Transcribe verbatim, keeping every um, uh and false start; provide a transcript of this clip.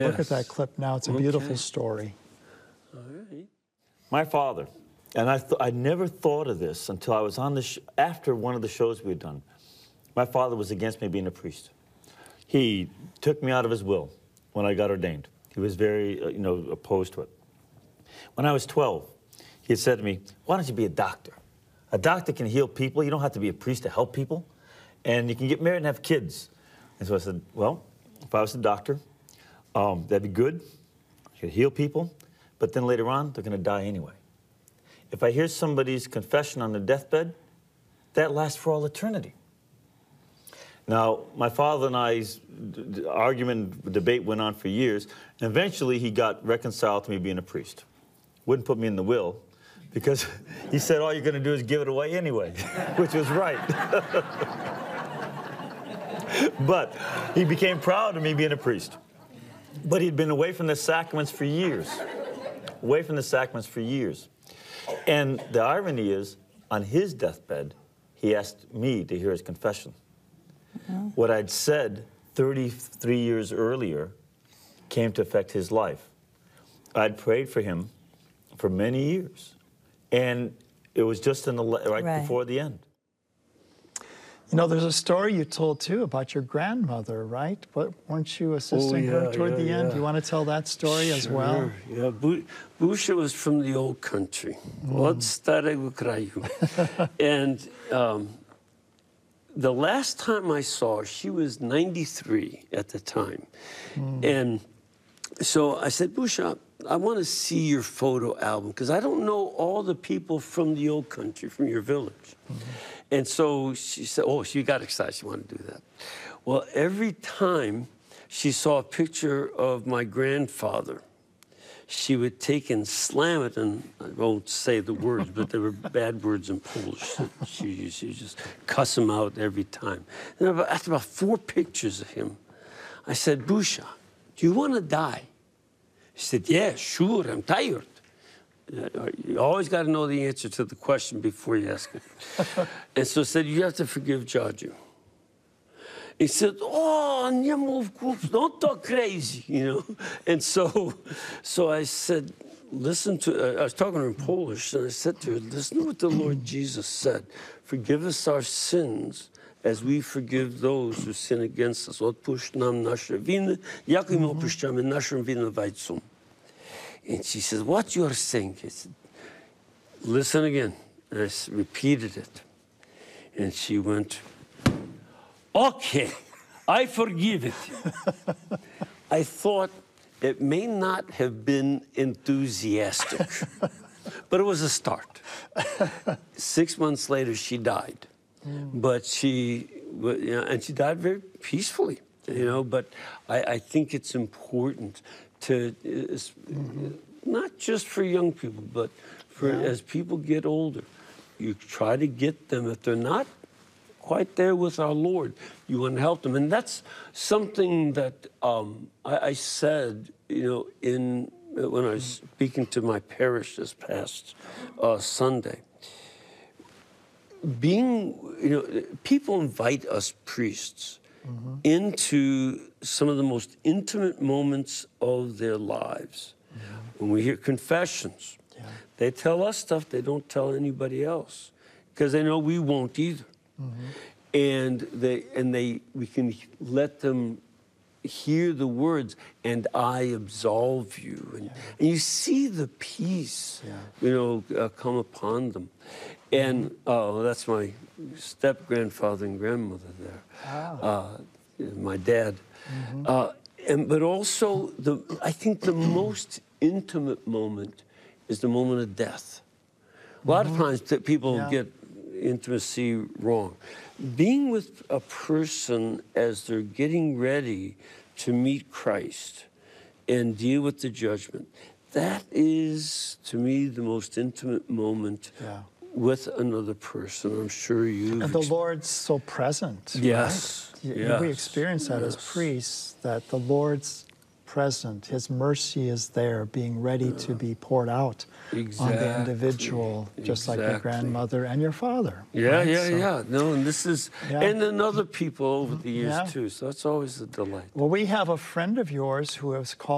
Look at that clip now. It's a Okay. beautiful story. All right. My father, and I, th I never thought of this until I was on the sh after one of the shows we had done. My father was against me being a priest. He took me out of his will when I got ordained. He was very, uh, you know, opposed to it. When I was twelve, he had said to me, why don't you be a doctor? A doctor can heal people. You don't have to be a priest to help people. And you can get married and have kids. And so I said, well, if I was a doctor, um, that'd be good. I could heal people. But then later on, they're going to die anyway. If I hear somebody's confession on their deathbed, that lasts for all eternity. Now, my father and I's argument, debate went on for years, and eventually he got reconciled to me being a priest. Wouldn't put me in the will, because he said all you're going to do is give it away anyway, which was right. But he became proud of me being a priest. But he'd been away from the sacraments for years, away from the sacraments for years. And the irony is, on his deathbed, he asked me to hear his confession. Mm-hmm. What I'd said thirty-three years earlier came to affect his life. I'd prayed for him for many years, and it was just in the right, right before the end. You know, there's a story you told, too, about your grandmother, right? But weren't you assisting oh, yeah, her toward yeah, the yeah. end? Do you want to tell that story sure, as well? Yeah, Bu Busha was from the old country, od starego kraju. And um, the last time I saw her, she was ninety-three at the time. Mm. And so I said, Busha, I want to see your photo album, because I don't know all the people from the old country, from your village. Mm-hmm. And so she said, oh, she got excited. She wanted to do that. Well, every time she saw a picture of my grandfather, she would take and slam it, and I won't say the words, but they were bad words in Polish. She, she just cuss him out every time. And after about four pictures of him, I said, Busha, do you want to die? She said, yeah, sure, I'm tired. You always got to know the answer to the question before you ask it. And so I said, you have to forgive Jaju. He said, oh, nie mów głup, don't talk crazy, you know. And so, so I said, listen to, uh, I was talking to her in Polish, and I said to her, listen to what the Lord Jesus said. Forgive us our sins as we forgive those who sin against us. Odpuść nam nasze winy, jak my odpuszczamy naszym winowajcom. And she says, what you are saying? I said, listen again. And I repeated it. And she went, okay, I forgive it. I thought it may not have been enthusiastic, but it was a start. Six months later, she died. Mm. But she, you know, and she died very peacefully, you know, but I, I think it's important to, uh, mm-hmm. not just for young people, but for yeah. as people get older, you try to get them, if they're not quite there with our Lord, you want to help them. And that's something that um, I, I said, you know, in when I was speaking to my parish this past uh, Sunday. Being, you know, people invite us priests mm-hmm. into some of the most intimate moments of their lives. Mm-hmm. When we hear confessions, yeah. they tell us stuff they don't tell anybody else, because they know we won't either. Mm-hmm. And they and they we can let them hear the words, and I absolve you, and, yeah. and you see the peace, yeah. you know, uh, come upon them. And oh, that's my step grandfather and grandmother there. Ah. Uh, my dad. Mm-hmm. uh, and but also the I think the most intimate moment is the moment of death. A lot mm-hmm. of times that people yeah. get intimacy wrong. Being with a person as they're getting ready to meet Christ and deal with the judgment, that is, to me, the most intimate moment yeah. with another person. I'm sure you. And the Lord's so present. Yes. Right? yes. We experience that yes. as priests, that the Lord's present, His mercy is there, being ready yeah. to be poured out exactly. on the individual, just exactly. like your grandmother and your father. Yeah, right? yeah, so, yeah. No, and this is, yeah. and then other people over the years yeah. too, so that's always a delight. Well, we have a friend of yours who has called